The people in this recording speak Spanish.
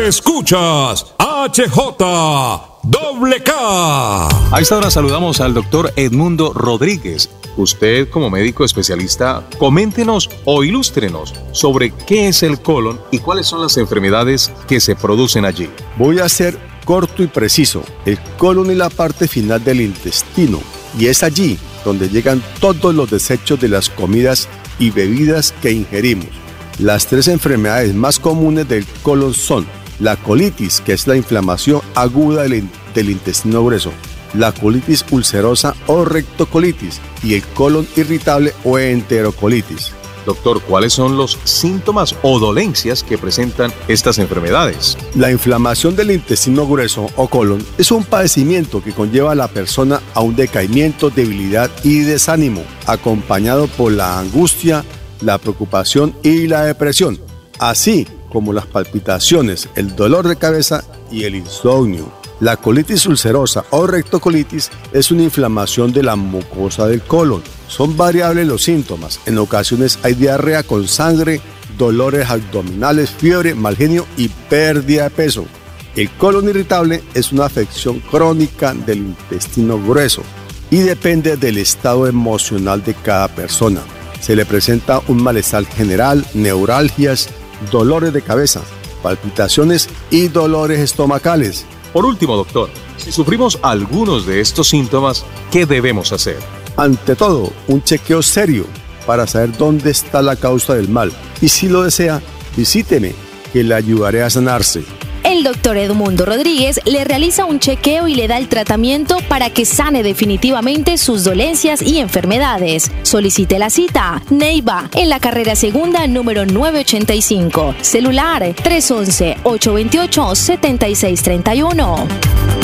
Escuchas HJWK. A esta hora saludamos al doctor Edmundo Rodríguez. Usted, como médico especialista, coméntenos o ilústrenos sobre qué es el colon y cuáles son las enfermedades que se producen allí. Voy a ser corto y preciso. El colon es la parte final del intestino y es allí donde llegan todos los desechos de las comidas y bebidas que ingerimos. Las tres enfermedades más comunes del colon son la colitis, que es la inflamación aguda del intestino grueso, la colitis ulcerosa o rectocolitis y el colon irritable o enterocolitis. Doctor, ¿cuáles son los síntomas o dolencias que presentan estas enfermedades? La inflamación del intestino grueso o colon es un padecimiento que conlleva a la persona a un decaimiento, debilidad y desánimo, acompañado por la angustia, la preocupación y la depresión, así como las palpitaciones, el dolor de cabeza y el insomnio. La colitis ulcerosa o rectocolitis es una inflamación de la mucosa del colon. Son variables los síntomas. En ocasiones hay diarrea con sangre, dolores abdominales, fiebre, mal genio y pérdida de peso. El colon irritable es una afección crónica del intestino grueso y depende del estado emocional de cada persona. Se le presenta un malestar general, neuralgias, dolores de cabeza, palpitaciones y dolores estomacales. Por último, doctor, si sufrimos algunos de estos síntomas, ¿qué debemos hacer? Ante todo, un chequeo serio para saber dónde está la causa del mal. Y si lo desea, visíteme, que le ayudaré a sanarse. El doctor Edmundo Rodríguez le realiza un chequeo y le da el tratamiento para que sane definitivamente sus dolencias y enfermedades. Solicite la cita. Neiva, en la carrera segunda número 985. Celular 311-828-7631.